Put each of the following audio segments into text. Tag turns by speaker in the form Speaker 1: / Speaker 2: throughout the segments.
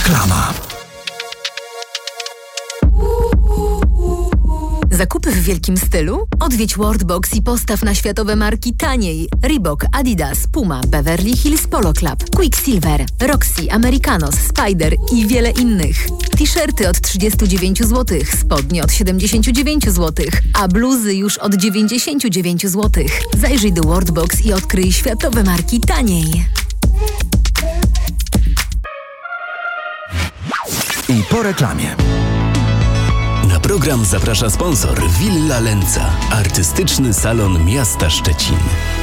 Speaker 1: Reklama.
Speaker 2: Zakupy w wielkim stylu? Odwiedź Worldbox i postaw na światowe marki taniej. Reebok, Adidas, Puma, Beverly Hills Polo Club, Quicksilver, Roxy, Americanos, Spider i wiele innych. T-shirty od 39 zł, spodnie od 79 zł, a bluzy już od 99 zł. Zajrzyj do Worldbox i odkryj światowe marki taniej.
Speaker 1: I po reklamie.
Speaker 3: Na program zaprasza sponsor Villa Lenca, artystyczny salon miasta Szczecin.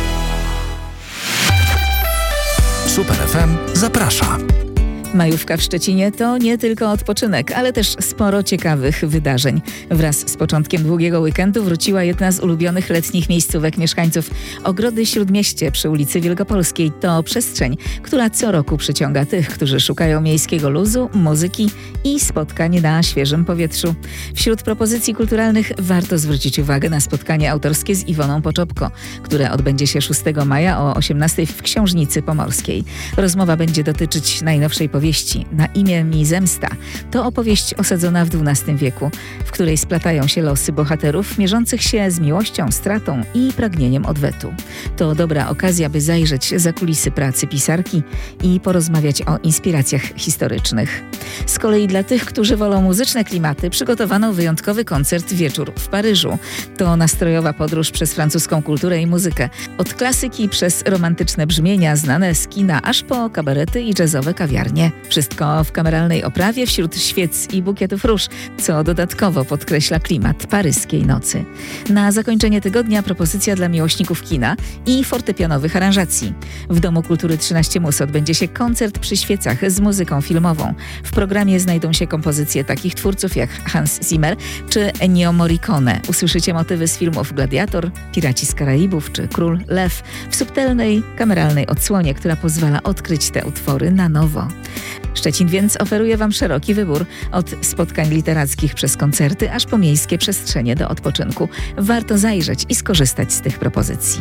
Speaker 1: Super FM zaprasza.
Speaker 4: Majówka w Szczecinie to nie tylko odpoczynek, ale też sporo ciekawych wydarzeń. Wraz z początkiem długiego weekendu wróciła jedna z ulubionych letnich miejscówek mieszkańców. Ogrody Śródmieście przy ulicy Wielkopolskiej to przestrzeń, która co roku przyciąga tych, którzy szukają miejskiego luzu, muzyki i spotkań na świeżym powietrzu. Wśród propozycji kulturalnych warto zwrócić uwagę na spotkanie autorskie z Iwoną Poczopko, które odbędzie się 6 maja o 18:00 w Książnicy Pomorskiej. Rozmowa będzie dotyczyć najnowszej powieści Na imię mi zemsta. To opowieść osadzona w XII wieku, w której splatają się losy bohaterów mierzących się z miłością, stratą i pragnieniem odwetu. To dobra okazja, by zajrzeć za kulisy pracy pisarki i porozmawiać o inspiracjach historycznych. Z kolei dla tych, którzy wolą muzyczne klimaty, przygotowano wyjątkowy koncert Wieczór w Paryżu. To nastrojowa podróż przez francuską kulturę i muzykę. Od klasyki przez romantyczne brzmienia znane z kina, aż po kabarety i jazzowe kawiarnie. Wszystko w kameralnej oprawie wśród świec i bukietów róż, co dodatkowo podkreśla klimat paryskiej nocy. Na zakończenie tygodnia propozycja dla miłośników kina i fortepianowych aranżacji. W Domu Kultury 13 Mus odbędzie się koncert przy świecach z muzyką filmową. W programie znajdą się kompozycje takich twórców jak Hans Zimmer czy Ennio Morricone. Usłyszycie motywy z filmów Gladiator, Piraci z Karaibów czy Król Lew w subtelnej, kameralnej odsłonie, która pozwala odkryć te utwory na nowo. Szczecin więc oferuje Wam szeroki wybór, od spotkań literackich przez koncerty, aż po miejskie przestrzenie do odpoczynku. Warto zajrzeć i skorzystać z tych propozycji.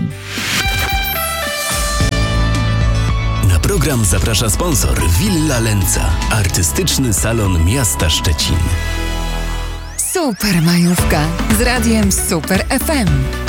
Speaker 3: Na program zaprasza sponsor Villa Lenca, artystyczny salon miasta Szczecin.
Speaker 5: Super majówka z radiem Super FM.